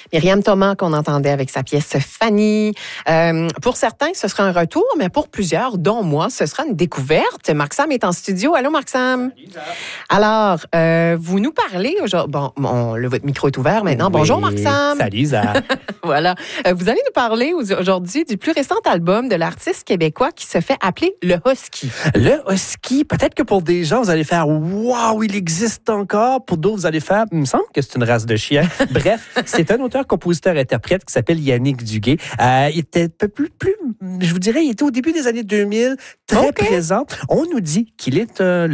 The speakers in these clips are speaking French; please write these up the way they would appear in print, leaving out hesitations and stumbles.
Myriam Thomas qu'on entendait avec sa pièce Fanny. Pour certains, ce sera un retour, mais pour plusieurs, dont moi, ce sera une découverte. Marc-Sam est en studio. Allô, Marc-Sam? Alors, vous nous parlez aujourd'hui... Bon, votre micro est ouvert maintenant. Oui. Bonjour, Marc-Sam. Salut, Isa. Voilà. Vous allez nous parler aujourd'hui du plus récent album de l'artiste québécois qui se fait appeler le Husky. Le Husky, peut-être que pour des gens, vous allez faire « Wow, il existe encore ». Pour d'autres, vous allez faire « Il me semble que c'est une race de chien ». Bref, c'est un auteur, compositeur, interprète qui s'appelle Yannick Duguay. Il était plus, je vous dirais, il était au début des années 2000, très présent. On nous dit qu'il est l'un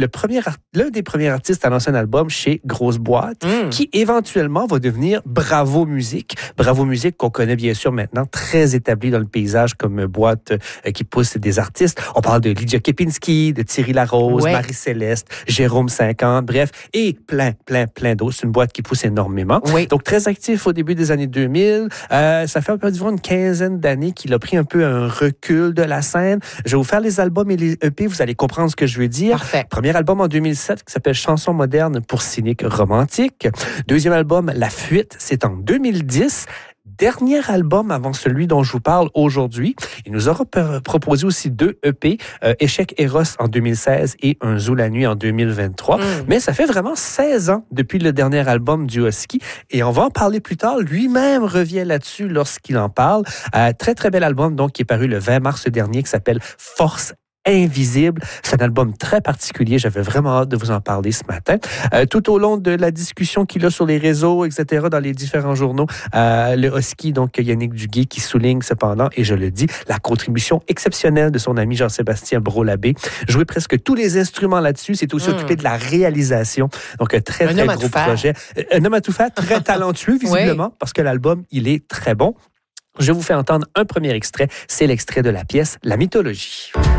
des premiers artistes à lancer un album chez Grosse Boîte, qui éventuellement va devenir Bravo Musique. Bravo Musique qu'on connaît bien sûr maintenant, très établi dans le paysage comme boîte qui pousse des artistes. On parle de Lydia Kepinski, de Thierry Larose, Marie-Céleste, Jérôme 50, bref, et plein d'autres. C'est une boîte qui pousse énormément. Oui. Donc, très actif au début des années 2000. Ça fait environ une quinzaine d'années qu'il a pris un peu un recul de la scène. Je vais vous faire les albums et les EP, vous allez comprendre ce que je veux dire. Parfait. Premier album en 2007 qui s'appelle Chansons modernes pour cyniques romantiques. Deuxième album, La Fuite, c'est en 2010. Dernier album avant celui dont je vous parle aujourd'hui. Il nous aura proposé aussi 2 EP, Échec Eros en 2016 et Un Zoo la nuit en 2023. Mais ça fait vraiment 16 ans depuis le dernier album du Husky et on va en parler plus tard. Lui-même revient là-dessus lorsqu'il en parle. Très bel album donc qui est paru le 20 mars dernier qui s'appelle Force Invisible. C'est un album très particulier. J'avais vraiment hâte de vous en parler ce matin. Tout au long de la discussion qu'il a sur les réseaux, etc., dans les différents journaux, le Husky, donc Yannick Duguay, qui souligne cependant, et je le dis, la contribution exceptionnelle de son ami Jean-Sébastien Brault-Labbé. Jouer presque tous les instruments là-dessus. C'est aussi occupé de la réalisation. Donc, un très gros projet. Un homme à tout faire, très talentueux, visiblement, parce que l'album, il est très bon. Je vous fais entendre un premier extrait. C'est l'extrait de la pièce La Mythologie.